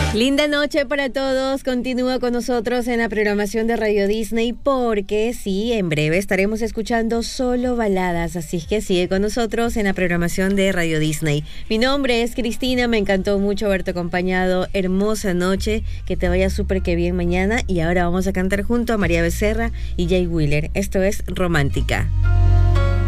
Linda noche para todos. Continúa con nosotros en la programación de Radio Disney porque sí, en breve estaremos escuchando solo baladas, así es que sigue con nosotros en la programación de Radio Disney. Mi nombre es Cristina, me encantó mucho haberte acompañado. Hermosa noche, que te vaya súper que bien mañana y ahora vamos a cantar junto a María Becerra y Jay Wheeler. Esto es Romántica.